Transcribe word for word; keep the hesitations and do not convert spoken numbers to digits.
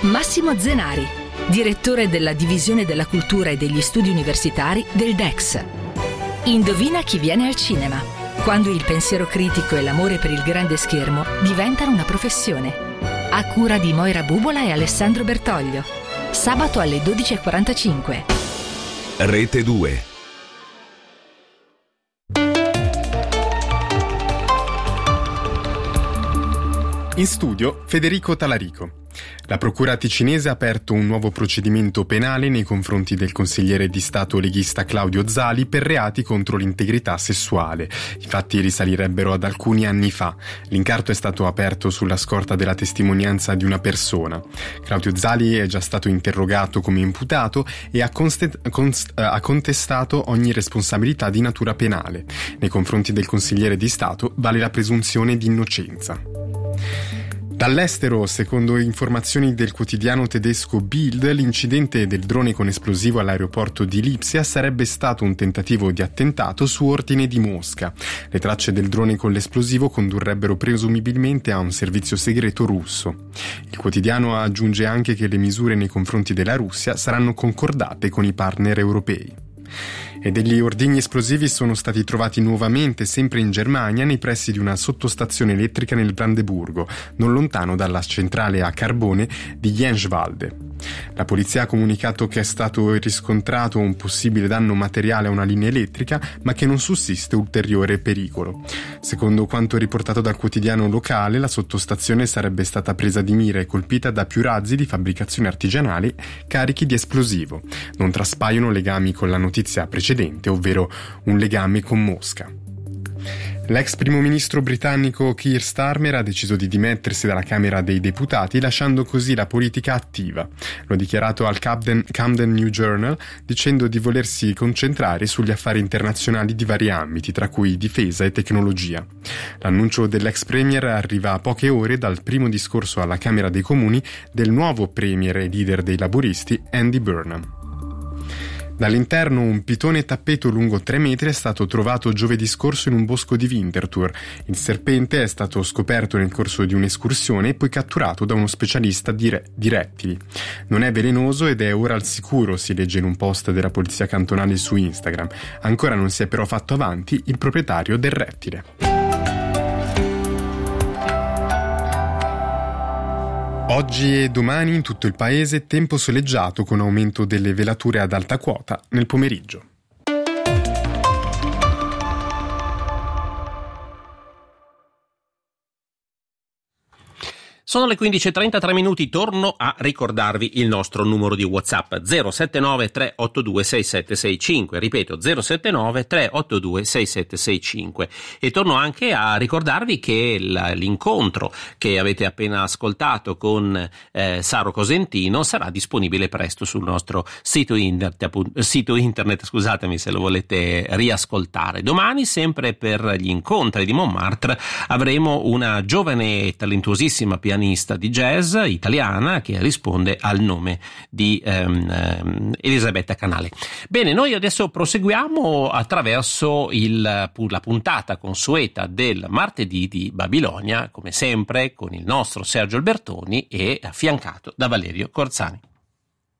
Massimo Zenari, direttore della Divisione della Cultura e degli Studi Universitari del D E X. Indovina chi viene al cinema, quando il pensiero critico e l'amore per il grande schermo diventano una professione. A cura di Moira Bubola e Alessandro Bertoglio. Sabato alle dodici e quarantacinque. Rete due. In studio Federico Talarico. La procura ticinese ha aperto un nuovo procedimento penale nei confronti del consigliere di Stato leghista Claudio Zali per reati contro l'integrità sessuale. I fatti risalirebbero ad alcuni anni fa. L'incarto è stato aperto sulla scorta della testimonianza di una persona. Claudio Zali è già stato interrogato come imputato e ha, const- const- ha contestato ogni responsabilità di natura penale. Nei confronti del consigliere di Stato vale la presunzione di innocenza. Dall'estero, secondo informazioni del quotidiano tedesco Bild, l'incidente del drone con esplosivo all'aeroporto di Lipsia sarebbe stato un tentativo di attentato su ordine di Mosca. Le tracce del drone con l'esplosivo condurrebbero presumibilmente a un servizio segreto russo. Il quotidiano aggiunge anche che le misure nei confronti della Russia saranno concordate con i partner europei. E degli ordigni esplosivi sono stati trovati nuovamente, sempre in Germania, nei pressi di una sottostazione elettrica nel Brandeburgo, non lontano dalla centrale a carbone di Jenswalde. La polizia ha comunicato che è stato riscontrato un possibile danno materiale a una linea elettrica, ma che non sussiste ulteriore pericolo. Secondo quanto riportato dal quotidiano locale, la sottostazione sarebbe stata presa di mira e colpita da più razzi di fabbricazione artigianale carichi di esplosivo. Non traspaiono legami con la notizia precedente, ovvero un legame con Mosca. L'ex primo ministro britannico Keir Starmer ha deciso di dimettersi dalla Camera dei Deputati, lasciando così la politica attiva. Lo ha dichiarato al Camden, Camden New Journal, dicendo di volersi concentrare sugli affari internazionali di vari ambiti, tra cui difesa e tecnologia. L'annuncio dell'ex premier arriva a poche ore dal primo discorso alla Camera dei Comuni del nuovo premier e leader dei laburisti, Andy Burnham. Dall'interno un pitone tappeto lungo tre metri è stato trovato giovedì scorso in un bosco di Winterthur. Il serpente è stato scoperto nel corso di un'escursione e poi catturato da uno specialista di, re- di rettili. Non è velenoso ed è ora al sicuro, si legge in un post della polizia cantonale su Instagram. Ancora non si è però fatto avanti il proprietario del rettile. Oggi e domani in tutto il paese tempo soleggiato con aumento delle velature ad alta quota nel pomeriggio. Sono le quindici e trentatré minuti, torno a ricordarvi il nostro numero di WhatsApp zero sette nove tre otto due sei sette sei cinque, ripeto zero sette nove tre otto due sei sette sei cinque, e torno anche a ricordarvi che l'incontro che avete appena ascoltato con eh, Saro Cosentino sarà disponibile presto sul nostro sito internet, appunto, sito internet scusatemi se lo volete riascoltare. Domani, sempre per gli incontri di Montmartre, avremo una giovane e talentuosissima pianista di jazz italiana che risponde al nome di ehm, Elisabetta Canale. Bene, noi adesso proseguiamo attraverso il, la puntata consueta del martedì di Babilonia, come sempre con il nostro Sergio Albertoni e affiancato da Valerio Corzani.